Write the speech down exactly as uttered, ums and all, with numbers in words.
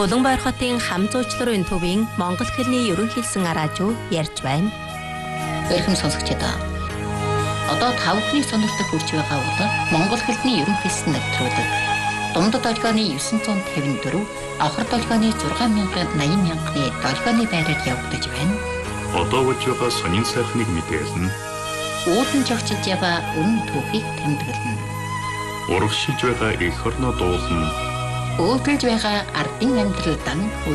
Улаанбаяр хотын хам зуучларын төвийн монгол хэлний ерөнхийлсэн араажуу ярьж байна. Эрхэм сонсогчдоо. Одоо тав хүний сонирхолтой хүрч байгаа бол монгол хэлний ерөнхийлсэн нэвтрүүлэг. Дундад долгионы дев'ять тавин четыре, авхар долгионы шесть мянга восемьдесят мянганы долгионы байраар явагдаж байна. Одоо болж байгаа сонин сайхныг мэдээлнэ. Уулын жогчилж яваа өмнө түүхийг тэмдэглэнэ. Урагшилж байгаа эх орноо дуулна. Өөдөлж байгаа ардын амьдрал дан